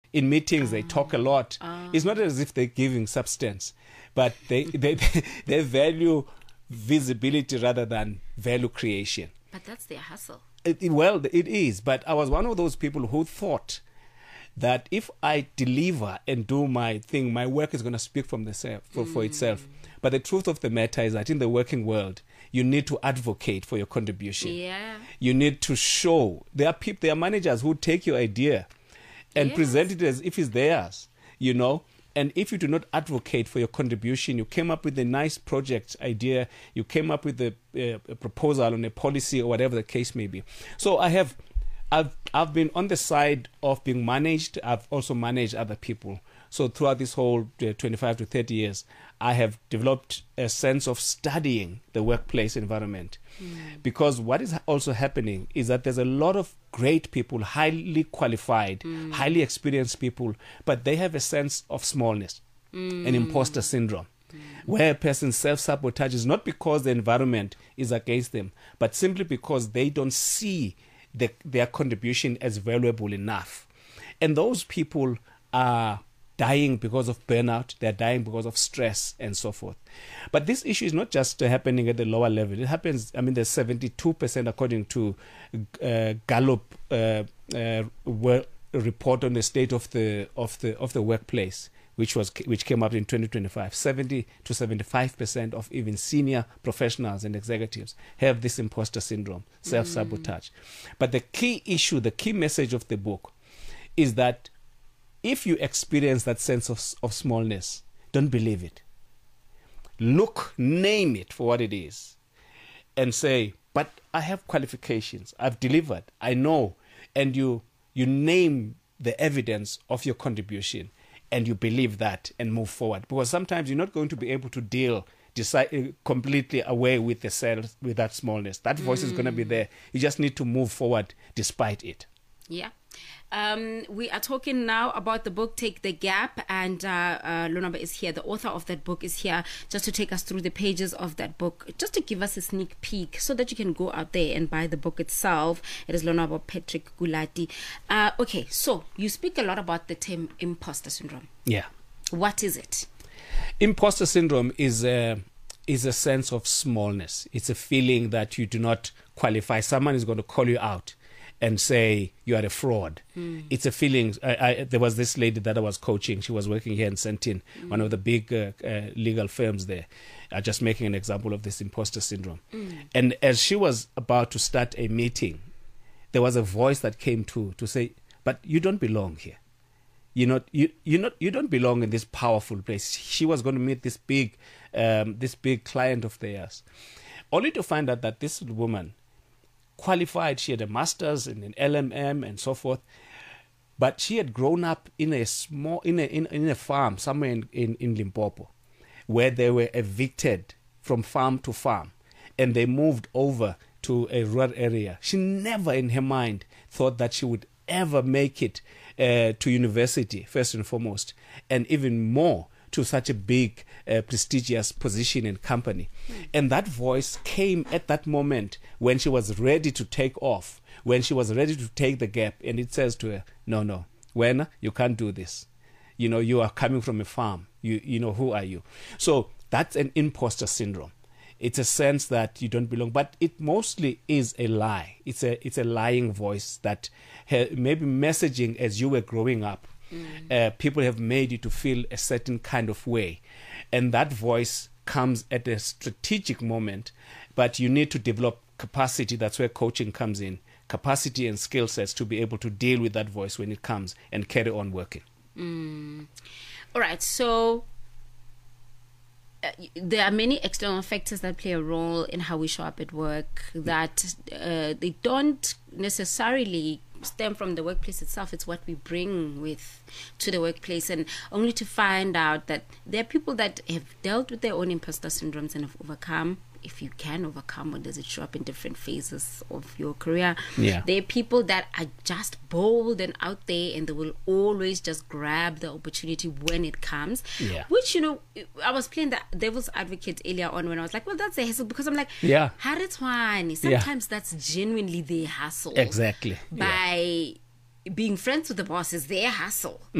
In meetings, they talk a lot. It's not as if they're giving substance, but they value visibility rather than value creation. But that's their hustle. Well, it is. But I was one of those people who thought that if I deliver and do my thing, my work is going to speak for itself. But the truth of the matter is that in the working world, you need to advocate for your contribution. Yeah. You need to show. There are managers who take your idea and present it as if it's theirs, you know. And if you do not advocate for your contribution, you came up with a nice project idea, you came up with a proposal on a policy or whatever the case may be. So I've been on the side of being managed. I've also managed other people. So throughout this whole 25 to 30 years, I have developed a sense of studying the workplace environment. Because what is also happening is that there's a lot of great people, highly qualified, highly experienced people, but they have a sense of smallness, an imposter syndrome, where a person self-sabotages not because the environment is against them, but simply because they don't see their contribution as valuable enough. And those people are dying because of burnout, they're dying because of stress and so forth. But this issue is not just happening at the lower level. It happens, I mean, there's 72% according to Gallup report on the state of the workplace, which came up in 2025. 70 to 75% of even senior professionals and executives have this imposter syndrome, self-sabotage. But the key issue, the key message of the book is that if you experience that sense of smallness, don't believe it. Name it for what it is and say, but I have qualifications, I've delivered, I know. And you name the evidence of your contribution and you believe that and move forward. Because sometimes you're not going to be able to decide completely away with with that smallness. That voice is going to be there. You just need to move forward despite it. Yeah. We are talking now about the book Take the Gap, and Lonwaba is here. The author of that book is here just to take us through the pages of that book, just to give us a sneak peek so that you can go out there and buy the book itself. It is Lonwaba Patrick Gulati. Okay, so you speak a lot about the term imposter syndrome. Yeah. What is it? Imposter syndrome is a sense of smallness. It's a feeling that you do not qualify. Someone is going to call you out and say you are a fraud. It's a feeling. There was this lady that I was coaching. She was working here in Sentin, one of the big legal firms there. Just making an example of this imposter syndrome. And as she was about to start a meeting, there was a voice that came to say, "But you don't belong here. You don't belong in this powerful place." She was going to meet this big client of theirs, only to find out that this woman qualified. She had a master's in an LMM and so forth, but she had grown up in a farm somewhere in Limpopo, where they were evicted from farm to farm, and they moved over to a rural area. She never in her mind thought that she would ever make it to university, first and foremost, and even more to such a big, prestigious position and company. And that voice came at that moment when she was ready to take off, when she was ready to take the gap. And it says to her, no, Wena, you can't do this. You are coming from a farm. You know, who are you? So that's an imposter syndrome. It's a sense that you don't belong, but it mostly is a lie. It's a lying voice that maybe messaging as you were growing up. People have made you to feel a certain kind of way, and that voice comes at a strategic moment, but you need to develop capacity. That's where coaching comes in, capacity and skill sets to be able to deal with that voice when it comes and carry on working. All right, so there are many external factors that play a role in how we show up at work that they don't necessarily stem from the workplace itself. It's what we bring with to the workplace, and only to find out that there are people that have dealt with their own imposter syndromes and have overcome. If you can overcome, or does it show up in different phases of your career? Yeah. There are people that are just bold and out there, and they will always just grab the opportunity when it comes. Yeah. Which, I was playing the devil's advocate earlier on when I was like, well, that's a hustle, because I'm like, yeah, sometimes that's genuinely their hustle. Exactly. By being friends with the boss is their hustle.